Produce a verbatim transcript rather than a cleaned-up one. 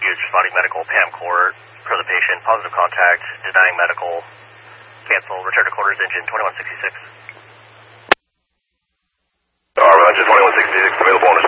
is responding medical, Pam Court, for the patient, positive contact, denying medical, cancel, return to quarters, engine twenty-one sixty-six. Alright, engine twenty-one sixty-six, available on the